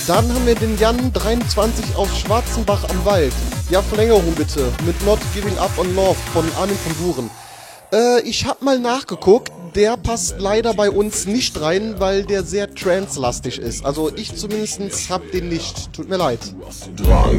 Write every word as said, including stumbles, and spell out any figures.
Dann haben wir den Jan dreiundzwanzig aus Schwarzenbach am Wald. Ja, Verlängerung bitte. Mit Not Giving Up on Love von Armin von Buren. Äh, ich hab mal nachgeguckt. Der passt leider bei uns nicht rein, weil der sehr trance-lastig ist. Also ich zumindest hab den nicht. Tut mir leid. Drang